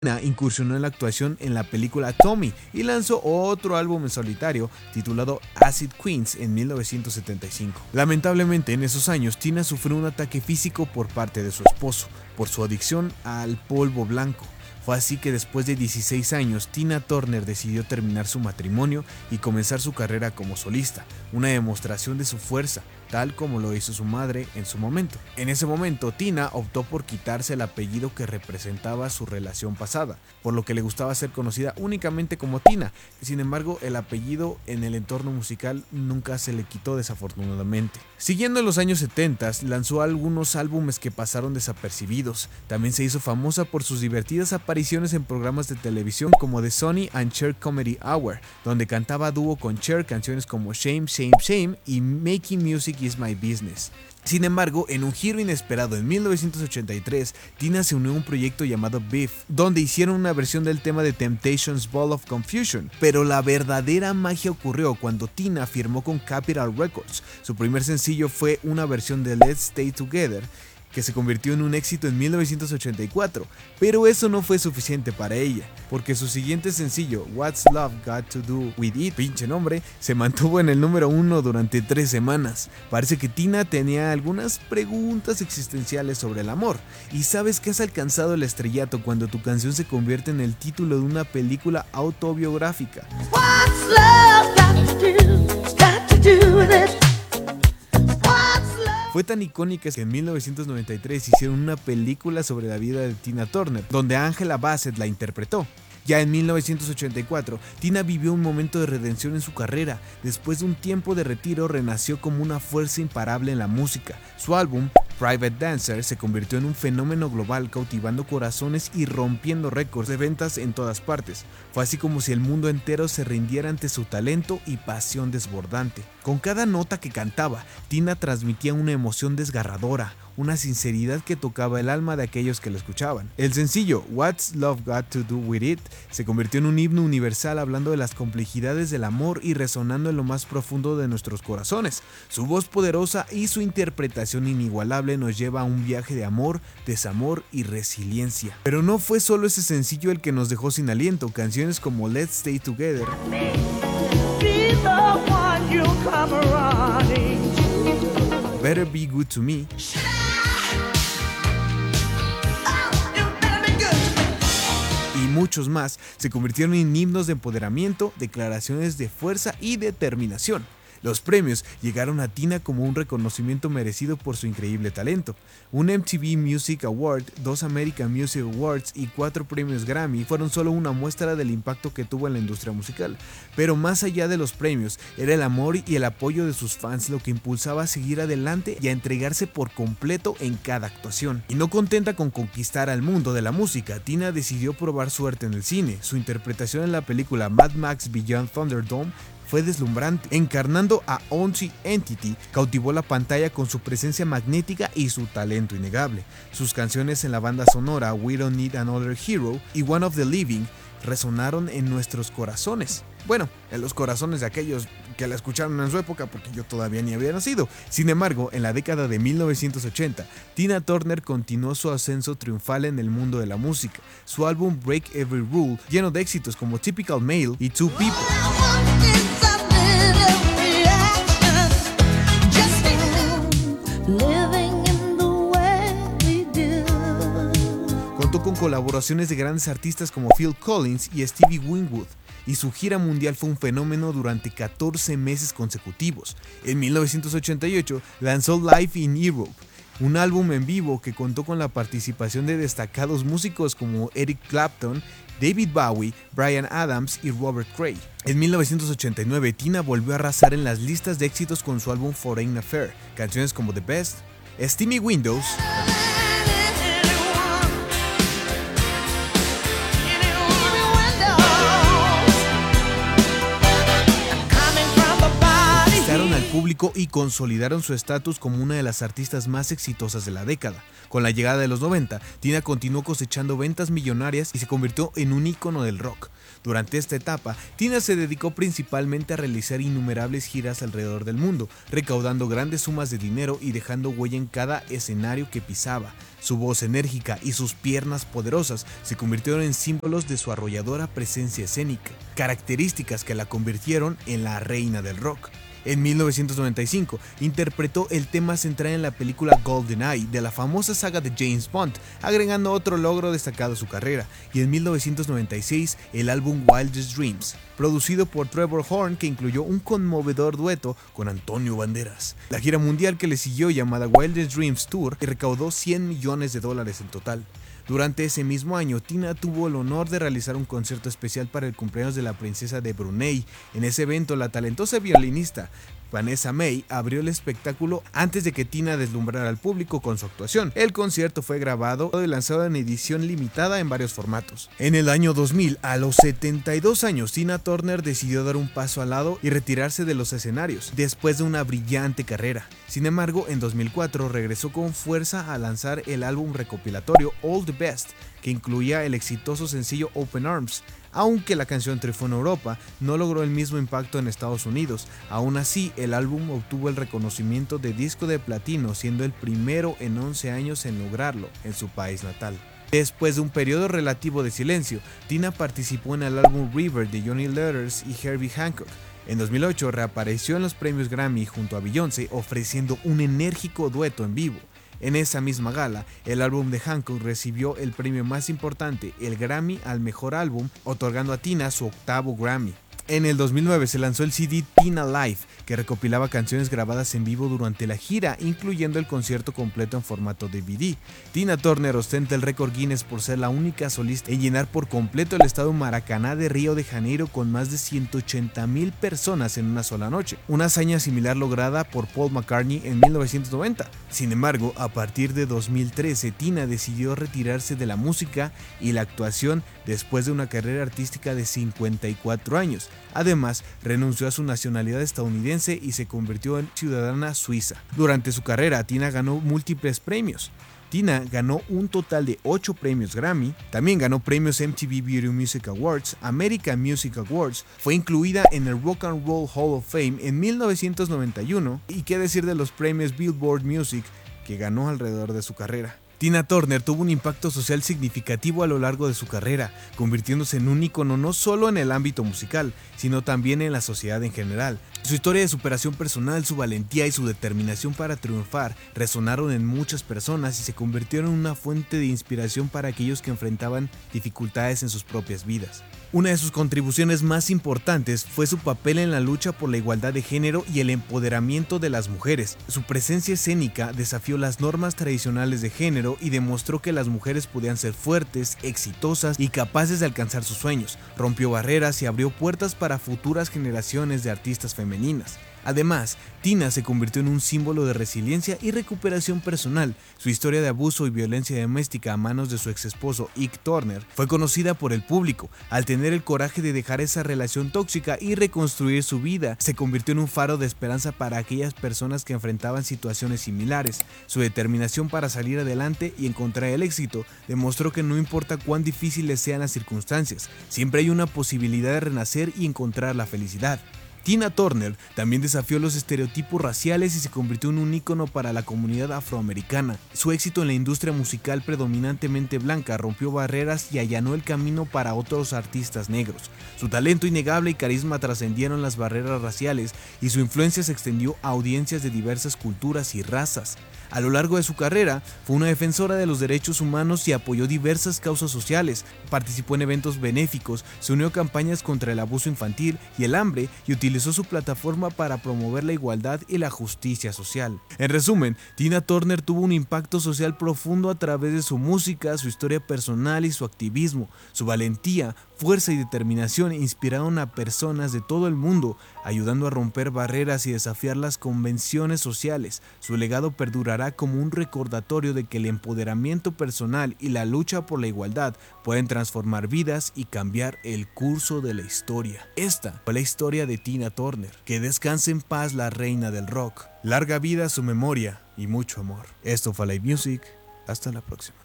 incursionó en la actuación en la película Tommy y lanzó otro álbum en solitario titulado Acid Queens en 1975. Lamentablemente en esos años Tina sufrió un ataque físico por parte de su esposo por su adicción al polvo blanco. Fue así que después de 16 años, Tina Turner decidió terminar su matrimonio y comenzar su carrera como solista, una demostración de su fuerza, tal como lo hizo su madre en su momento. En ese momento, Tina optó por quitarse el apellido que representaba su relación pasada, por lo que le gustaba ser conocida únicamente como Tina. Sin embargo, el apellido en el entorno musical nunca se le quitó desafortunadamente. Siguiendo en los años 70, lanzó algunos álbumes que pasaron desapercibidos. También se hizo famosa por sus divertidas apariciones en programas de televisión como The Sonny and Cher Comedy Hour, donde cantaba a dúo con Cher canciones como Shame, Shame, Shame y Making Music is My Business. Sin embargo, en un giro inesperado en 1983, Tina se unió a un proyecto llamado Beef, donde hicieron una versión del tema de Temptations Ball of Confusion, pero la verdadera magia ocurrió cuando Tina firmó con Capitol Records. Su primer sencillo fue una versión de Let's Stay Together, que se convirtió en un éxito en 1984, pero eso no fue suficiente para ella, porque su siguiente sencillo, What's Love Got to Do With It, pinche nombre, se mantuvo en el número 1 durante 3 semanas. Parece que Tina tenía algunas preguntas existenciales sobre el amor, y sabes que has alcanzado el estrellato cuando tu canción se convierte en el título de una película autobiográfica. What's love got to do with it? Fue tan icónica que en 1993 hicieron una película sobre la vida de Tina Turner, donde Angela Bassett la interpretó. Ya en 1984, Tina vivió un momento de redención en su carrera. Después de un tiempo de retiro, renació como una fuerza imparable en la música. Su álbum, Private Dancer, se convirtió en un fenómeno global, cautivando corazones y rompiendo récords de ventas en todas partes. Fue así como si el mundo entero se rindiera ante su talento y pasión desbordante. Con cada nota que cantaba, Tina transmitía una emoción desgarradora, una sinceridad que tocaba el alma de aquellos que la escuchaban. El sencillo What's Love Got to Do With It se convirtió en un himno universal hablando de las complejidades del amor y resonando en lo más profundo de nuestros corazones. Su voz poderosa y su interpretación inigualable nos lleva a un viaje de amor, desamor y resiliencia. Pero no fue solo ese sencillo el que nos dejó sin aliento. Canciones como Let's Stay Together, Better Be Good to Me y muchos más se convirtieron en himnos de empoderamiento, declaraciones de fuerza y determinación. Los premios llegaron a Tina como un reconocimiento merecido por su increíble talento. Un MTV Music Award, 2 American Music Awards y 4 premios Grammy fueron solo una muestra del impacto que tuvo en la industria musical. Pero más allá de los premios, era el amor y el apoyo de sus fans lo que impulsaba a seguir adelante y a entregarse por completo en cada actuación. Y no contenta con conquistar al mundo de la música, Tina decidió probar suerte en el cine. Su interpretación en la película Mad Max Beyond Thunderdome fue deslumbrante. Encarnando a Onsi Entity, cautivó la pantalla con su presencia magnética y su talento innegable. Sus canciones en la banda sonora We Don't Need Another Hero y One of the Living resonaron en nuestros corazones. Bueno, en los corazones de aquellos que la escucharon en su época, porque yo todavía ni había nacido. Sin embargo, en la década de 1980, Tina Turner continuó su ascenso triunfal en el mundo de la música. Su álbum Break Every Rule, lleno de éxitos como Typical Male y Two People, contó con colaboraciones de grandes artistas como Phil Collins y Stevie Winwood, y su gira mundial fue un fenómeno durante 14 meses consecutivos. En 1988 lanzó Live in Europe, un álbum en vivo que contó con la participación de destacados músicos como Eric Clapton, David Bowie, Bryan Adams y Robert Cray. En 1989, Tina volvió a arrasar en las listas de éxitos con su álbum Foreign Affair, canciones como The Best, Steamy Windows público y consolidaron su estatus como una de las artistas más exitosas de la década. Con la llegada de los 90, Tina continuó cosechando ventas millonarias y se convirtió en un ícono del rock. Durante esta etapa, Tina se dedicó principalmente a realizar innumerables giras alrededor del mundo, recaudando grandes sumas de dinero y dejando huella en cada escenario que pisaba. Su voz enérgica y sus piernas poderosas se convirtieron en símbolos de su arrolladora presencia escénica, características que la convirtieron en la reina del rock. En 1995, interpretó el tema central en la película GoldenEye de la famosa saga de James Bond, agregando otro logro destacado a su carrera, y en 1996 el álbum Wildest Dreams, producido por Trevor Horn, que incluyó un conmovedor dueto con Antonio Banderas. La gira mundial que le siguió, llamada Wildest Dreams Tour, recaudó $100 millones en total. Durante ese mismo año, Tina tuvo el honor de realizar un concierto especial para el cumpleaños de la princesa de Brunei. En ese evento, la talentosa violinista Vanessa May abrió el espectáculo antes de que Tina deslumbrara al público con su actuación. El concierto fue grabado y lanzado en edición limitada en varios formatos. En el año 2000, a los 72 años, Tina Turner decidió dar un paso al lado y retirarse de los escenarios, después de una brillante carrera. Sin embargo, en 2004 regresó con fuerza a lanzar el álbum recopilatorio All the Best, que incluía el exitoso sencillo Open Arms. Aunque la canción triunfó en Europa, no logró el mismo impacto en Estados Unidos. Aún así, el álbum obtuvo el reconocimiento de disco de platino, siendo el primero en 11 años en lograrlo en su país natal. Después de un periodo relativo de silencio, Tina participó en el álbum River de Johnny Letters y Herbie Hancock. En 2008 reapareció en los premios Grammy junto a Beyoncé, ofreciendo un enérgico dueto en vivo. En esa misma gala, el álbum de Hancock recibió el premio más importante, el Grammy al Mejor Álbum, otorgando a Tina su 8º Grammy. En el 2009 se lanzó el CD Tina Live, que recopilaba canciones grabadas en vivo durante la gira, incluyendo el concierto completo en formato DVD. Tina Turner ostenta el récord Guinness por ser la única solista en llenar por completo el estadio Maracaná de Río de Janeiro con más de 180,000 personas en una sola noche, una hazaña similar lograda por Paul McCartney en 1990. Sin embargo, a partir de 2013, Tina decidió retirarse de la música y la actuación después de una carrera artística de 54 años. Además, renunció a su nacionalidad estadounidense y se convirtió en ciudadana suiza. Durante su carrera, Tina ganó múltiples premios. Tina ganó un total de 8 premios Grammy, también ganó premios MTV Video Music Awards, American Music Awards, fue incluida en el Rock and Roll Hall of Fame en 1991 y qué decir de los premios Billboard Music que ganó alrededor de su carrera. Tina Turner tuvo un impacto social significativo a lo largo de su carrera, convirtiéndose en un ícono no solo en el ámbito musical, sino también en la sociedad en general. Su historia de superación personal, su valentía y su determinación para triunfar resonaron en muchas personas y se convirtieron en una fuente de inspiración para aquellos que enfrentaban dificultades en sus propias vidas. Una de sus contribuciones más importantes fue su papel en la lucha por la igualdad de género y el empoderamiento de las mujeres. Su presencia escénica desafió las normas tradicionales de género y demostró que las mujeres podían ser fuertes, exitosas y capaces de alcanzar sus sueños. Rompió barreras y abrió puertas para futuras generaciones de artistas femeninas. Además, Tina se convirtió en un símbolo de resiliencia y recuperación personal. Su historia de abuso y violencia doméstica a manos de su exesposo Ike Turner fue conocida por el público. Al tener el coraje de dejar esa relación tóxica y reconstruir su vida, se convirtió en un faro de esperanza para aquellas personas que enfrentaban situaciones similares. Su determinación para salir adelante y encontrar el éxito demostró que no importa cuán difíciles sean las circunstancias, siempre hay una posibilidad de renacer y encontrar la felicidad. Tina Turner también desafió los estereotipos raciales y se convirtió en un ícono para la comunidad afroamericana. Su éxito en la industria musical predominantemente blanca rompió barreras y allanó el camino para otros artistas negros. Su talento innegable y carisma trascendieron las barreras raciales y su influencia se extendió a audiencias de diversas culturas y razas. A lo largo de su carrera, fue una defensora de los derechos humanos y apoyó diversas causas sociales, participó en eventos benéficos, se unió a campañas contra el abuso infantil y el hambre y utilizó su plataforma para promover la igualdad y la justicia social. En resumen, Tina Turner tuvo un impacto social profundo a través de su música, su historia personal y su activismo. Su valentía, fuerza y determinación inspiraron a personas de todo el mundo, ayudando a romper barreras y desafiar las convenciones sociales. Su legado perdurará quedará como un recordatorio de que el empoderamiento personal y la lucha por la igualdad pueden transformar vidas y cambiar el curso de la historia. Esta fue la historia de Tina Turner. Que descanse en paz la reina del rock. Larga vida a su memoria y mucho amor. Esto fue Live Music. Hasta la próxima.